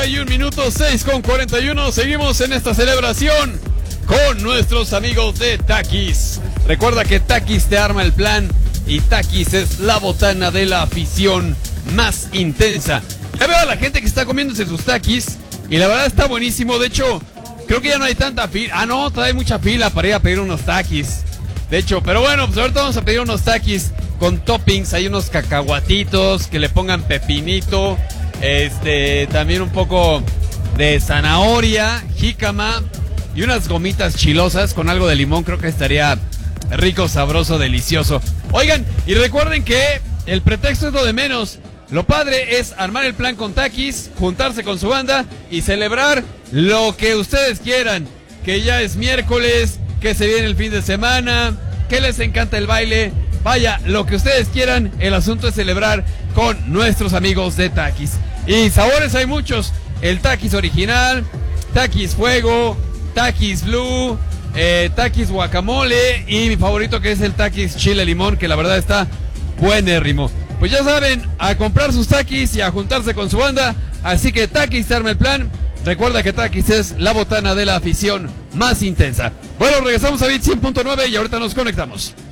41 minutos, 6:41. Seguimos en esta celebración con nuestros amigos de Takis. Recuerda que Takis te arma el plan y Takis es la botana de la afición más intensa. Ya veo a la gente que está comiéndose sus Takis y la verdad está buenísimo. De hecho, creo que ya no hay tanta fila. Ah, no, todavía hay mucha fila para ir a pedir unos Takis. De hecho, pero bueno, pues ahorita vamos a pedir unos Takis con toppings. Hay unos cacahuatitos, que le pongan pepinito, también un poco de zanahoria, jícama y unas gomitas chilosas con algo de limón. Creo que estaría rico, sabroso, delicioso. Oigan, y recuerden que el pretexto es lo de menos. Lo padre es armar el plan con Takis, juntarse con su banda y celebrar lo que ustedes quieran. Que ya es miércoles, que se viene el fin de semana, que les encanta el baile. Vaya, lo que ustedes quieran, el asunto es celebrar con nuestros amigos de Takis. Y sabores hay muchos: el Takis original, Takis fuego, Takis blue, Takis guacamole y mi favorito que es el Takis chile limón, que la verdad está buenérrimo. Pues ya saben, a comprar sus Takis y a juntarse con su banda. Así que Takis te arma el plan. Recuerda que Takis es la botana de la afición más intensa. Bueno, regresamos a Beat 100.9 y ahorita nos conectamos.